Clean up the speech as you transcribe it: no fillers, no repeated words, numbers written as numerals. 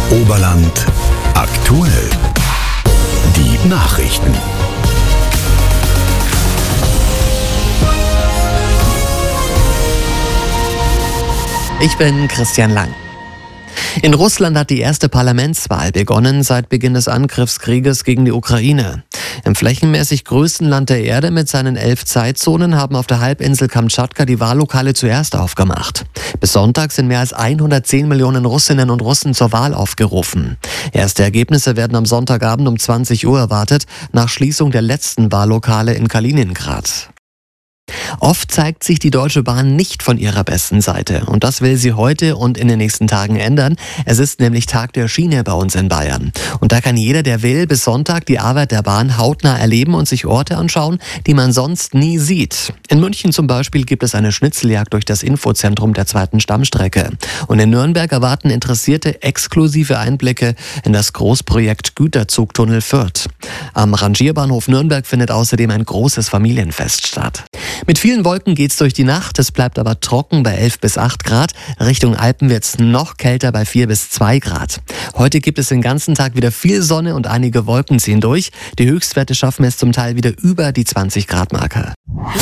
Oberland aktuell. Die Nachrichten. Ich bin Christian Lang. In Russland hat die erste Parlamentswahl begonnen seit Beginn des Angriffskrieges gegen die Ukraine. Im flächenmäßig größten Land der Erde mit seinen 11 Zeitzonen haben auf der Halbinsel Kamtschatka die Wahllokale zuerst aufgemacht. Bis Sonntag sind mehr als 110 Millionen Russinnen und Russen zur Wahl aufgerufen. Erste Ergebnisse werden am Sonntagabend um 20 Uhr erwartet, nach Schließung der letzten Wahllokale in Kaliningrad. Oft zeigt sich die Deutsche Bahn nicht von ihrer besten Seite und das will sie heute und in den nächsten Tagen ändern. Es ist nämlich Tag der Schiene bei uns in Bayern. Und da kann jeder, der will, bis Sonntag die Arbeit der Bahn hautnah erleben und sich Orte anschauen, die man sonst nie sieht. In München zum Beispiel gibt es eine Schnitzeljagd durch das Infozentrum der 2. Stammstrecke. Und in Nürnberg erwarten Interessierte exklusive Einblicke in das Großprojekt Güterzugtunnel Fürth. Am Rangierbahnhof Nürnberg findet außerdem ein großes Familienfest statt. Mit vielen Wolken geht's durch die Nacht, es bleibt aber trocken bei 11 bis 8 Grad. Richtung Alpen wird's noch kälter bei 4 bis 2 Grad. Heute gibt es den ganzen Tag wieder viel Sonne und einige Wolken ziehen durch. Die Höchstwerte schaffen es zum Teil wieder über die 20 Grad Marke.